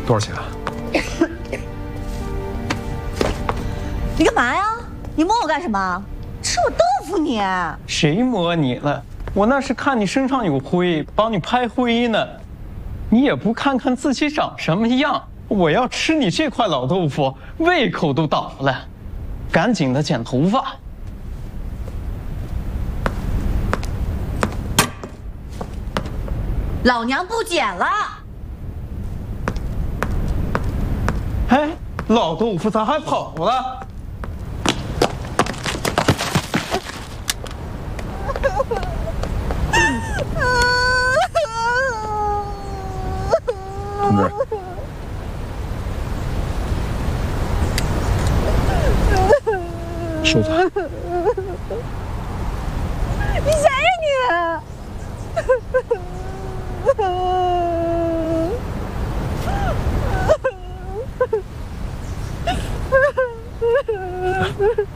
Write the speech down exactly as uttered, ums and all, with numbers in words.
多少钱啊？ 你干嘛呀？你摸我干什么？吃我豆腐你！ 谁摸你了？我那是看你身上有灰，帮你拍灰呢。你也不看看自己长什么样。我要吃你这块老豆腐，胃口都倒了。赶紧的剪头发。 老娘不剪了。 哎，老豆腐咋还跑了？ 同志，收他。 你谁呀你？